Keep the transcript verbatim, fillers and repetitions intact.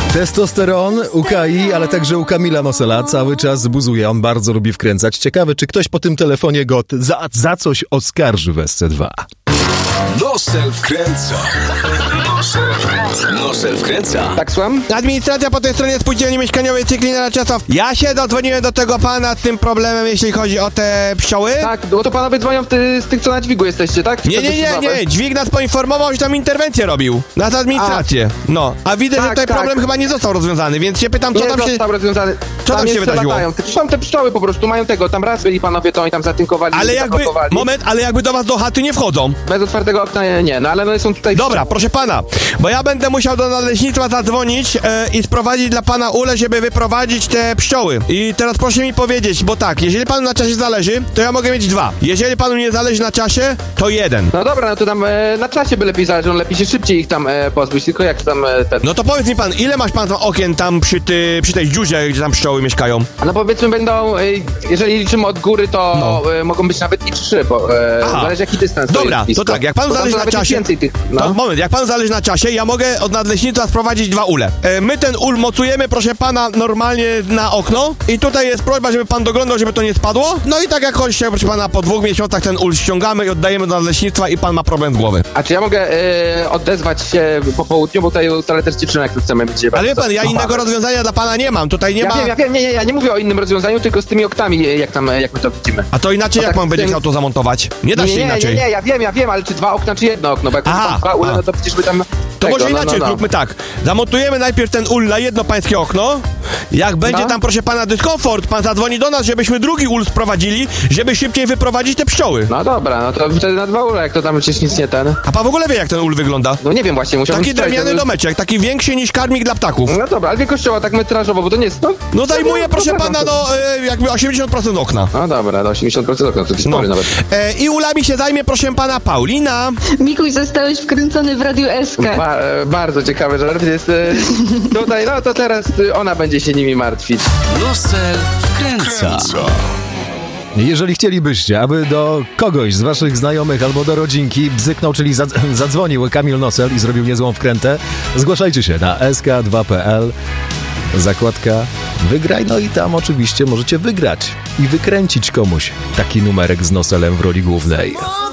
Testosteron u Kai, ale także u Kamila Nosela cały czas buzuje. On bardzo lubi wkręcać. Ciekawe, czy ktoś po tym telefonie go za, za coś oskarży w S C dwa. Nosel wkręca. Nosel wkręca. Nosel wkręca. Tak, słucham? Administracja po tej stronie spółdzielni mieszkaniowej Cykli na Czesław. Ja się dodzwoniłem do tego pana z tym problemem, jeśli chodzi o te pszczoły. Tak, bo to panowie dzwonią ty, z tych, co na dźwigu jesteście, tak? Nie, nie, nie, nie. Dźwig nas poinformował, że tam interwencję robił. Na administrację. A. No. A widzę, tak, że tutaj tak. problem chyba nie został rozwiązany, więc się pytam, co nie tam się... Nie został rozwiązany. Co tam, tam się wydarzyło? Są te pszczoły po prostu, mają tego. Tam raz byli panowie, to oni tam zatynkowali. Ale jakby... Moment, ale jakby do was do chaty nie wchodzą. Bez otwartego okna nie, nie. No ale one są tutaj... Dobra, proszę pana, bo ja będę musiał do nadleśnictwa zadzwonić e, i sprowadzić dla pana ulę, żeby wyprowadzić te pszczoły. I teraz proszę mi powiedzieć, bo tak, jeżeli panu na czasie zależy, to ja mogę mieć dwa. Jeżeli panu nie zależy na czasie, to jeden. No dobra, no to tam e, na czasie by lepiej zależy, lepiej się szybciej ich tam e, pozbyć, tylko jak tam e, ten... No to powiedz mi pan, ile masz pan tam okien tam przy, ty, przy tej dziurze, gdzie tam pszczoły mieszkają? A no powiedzmy będą, e, jeżeli liczymy od góry, to no. e, mogą być nawet i trzy, bo e, zależy jaki dystans. Dobra, to, to tak, jak panu zależy na czasie... Tych, no. To, moment, jak panu zależy na czasie, ja mogę od nadleśnictwa sprowadzić dwa ule. E, my ten ul mocujemy, proszę pana, normalnie na okno i tutaj jest prośba, żeby pan doglądał, żeby to nie spadło. No i tak jak chodzi się, proszę pana, po dwóch miesiącach ten ul ściągamy i oddajemy do nadleśnictwa i pan ma problem z głowy. A czy ja mogę e, odezwać się po południu, bo tutaj ustalę też dziewczynę, jak chcemy być. Ale wie pan, ja innego rozwiązania dla pana nie mam, tutaj nie ja ma... Wiem, ja wiem, nie, nie, ja nie mówię o innym rozwiązaniu, tylko z tymi oknami, jak tam, jak my to widzimy. A to inaczej, jak tak, pan będzie tym... chciał to zamontować? Nie da nie, się nie, inaczej. Nie, nie, ja wiem, ja wiem, ale czy dwa okna, czy jedno okno, bo jak Aha, tam dwa ule, no to przecież by tam... To tego, może inaczej, no, no, no. zróbmy tak. Zamontujemy najpierw ten ul na jedno pańskie okno. Jak będzie no. tam, proszę pana, dyskomfort, pan zadzwoni do nas, żebyśmy drugi ul sprowadzili, żeby szybciej wyprowadzić te pszczoły. No dobra, no to wtedy na dwa ule, jak to tam przecież nic nie ten... A pan w ogóle wie, jak ten ul wygląda? No nie wiem właśnie, musiałbym... Taki drewniany domeczek, taki większy niż karmik dla ptaków. No dobra, ale wie kościoła tak metrażowo, bo to nie jest... No, no zajmuje, no, proszę pana, no e, jakby osiemdziesiąt procent okna. No dobra, do osiemdziesiąt procent okna, to jest spory no. nawet. E, I ulami się zajmie, proszę pana, Paulina. Mikuś, zostałeś wkręcony w Radiu S K. Ba, e, bardzo ciekawy żart jest e, tutaj, no to teraz e, ona będzie się nimi martwić. Nosel wkręca. Jeżeli chcielibyście, aby do kogoś z waszych znajomych albo do rodzinki bzyknął, czyli zadz- zadzwonił Kamil Nosel i zrobił niezłą wkrętę, zgłaszajcie się na S K dwa kropka P L, zakładka wygraj, no i tam oczywiście możecie wygrać i wykręcić komuś taki numerek z Noselem w roli głównej.